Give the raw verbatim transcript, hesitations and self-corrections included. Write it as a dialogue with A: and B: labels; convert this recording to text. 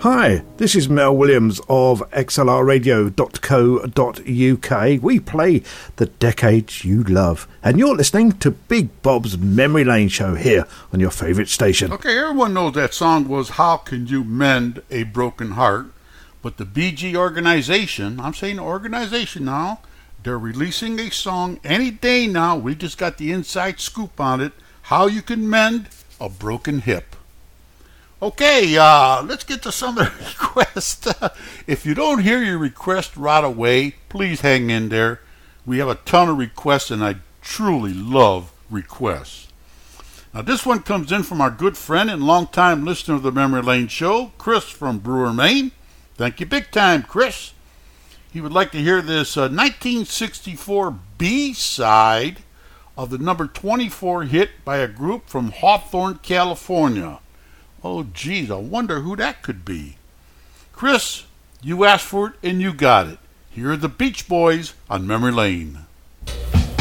A: Hi, this is Mel Williams of X L R radio dot co dot U K. We play the decades you love, and you're listening to Big Bob's Memory Lane Show here on your favourite station.
B: Okay, everyone knows that song was How Can You Mend a Broken Heart? But the Bee Gees organization, I'm saying organization now, they're releasing a song any day now. We just got the inside scoop on it. How you can mend a broken hip. Okay, uh, let's get to some of the requests. If you don't hear your request right away, please hang in there. We have a ton of requests, and I truly love requests. Now, this one comes in from our good friend and longtime listener of the Memory Lane Show, Chris from Brewer, Maine. Thank you big time, Chris. He would like to hear this uh, nineteen sixty-four B-side of the number twenty-four hit by a group from Hawthorne, California. Oh, geez, I wonder who that could be. Chris, you asked for it and you got it. Here are the Beach Boys on Memory Lane.